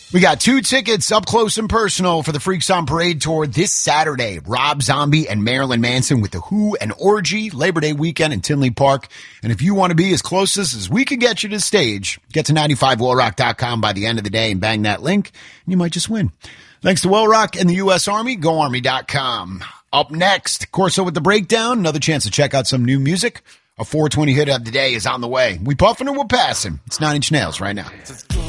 We got 2 tickets up close and personal for the Freaks on Parade tour this Saturday. Rob Zombie and Marilyn Manson with The Who and Orgy, Labor Day weekend in Tinley Park. And if you want to be as close as we can get you to stage, get to 95wellrock.com by the end of the day and bang that link, and you might just win. Thanks to Well Rock and the U.S. Army, goarmy.com. Up next, Corso with the Breakdown, another chance to check out some new music. A 420 hit of the day is on the way. We puffing or we're passing. It's 9 Inch Nails right now.